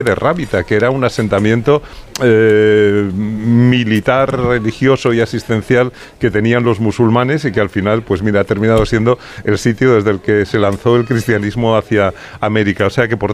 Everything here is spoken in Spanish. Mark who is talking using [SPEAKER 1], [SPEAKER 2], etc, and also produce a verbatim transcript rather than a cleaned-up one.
[SPEAKER 1] de Rábita, que era un asentamiento eh, militar, religioso y asistencial que tenían los musulmanes y que al final, pues mira, ha terminado siendo el sitio desde el que se lanzó el cristianismo hacia América. O sea que por